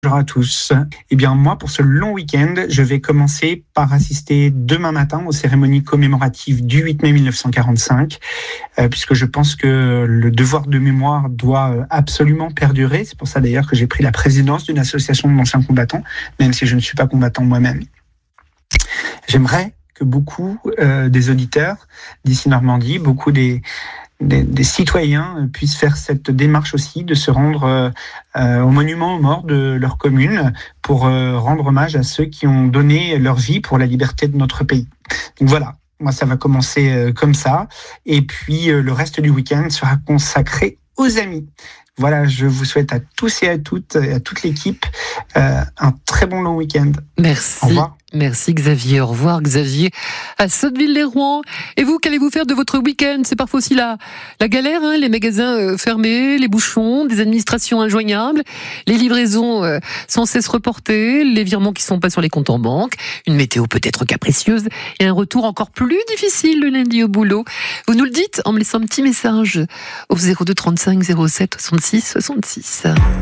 Bonjour à tous. Eh bien, moi, pour ce long week-end, je vais commencer par assister demain matin aux cérémonies commémoratives du 8 mai 1945, puisque je pense que le devoir de mémoire doit absolument perdurer. C'est pour ça d'ailleurs que j'ai pris la présidence d'une association d'anciens combattants, même si je ne suis pas combattant moi-même. J'aimerais que beaucoup des auditeurs d'ici Normandie, beaucoup des citoyens puissent faire cette démarche aussi de se rendre au monument aux morts de leur commune pour rendre hommage à ceux qui ont donné leur vie pour la liberté de notre pays. Donc voilà, moi ça va commencer comme ça, et puis le reste du week-end sera consacré aux amis. Voilà, je vous souhaite à tous et à toutes, et à toute l'équipe, un très bon long week-end. Merci. Au revoir. Merci Xavier. Au revoir Xavier à Sotteville-lès-Rouen. Et vous, qu'allez-vous faire de votre week-end ? C'est parfois aussi la galère, les magasins fermés, les bouchons, des administrations injoignables, les livraisons sans cesse reportées, les virements qui sont pas sur les comptes en banque, une météo peut-être capricieuse et un retour encore plus difficile le lundi au boulot. Vous nous le dites en me laissant un petit message au 02 35 07 66 66.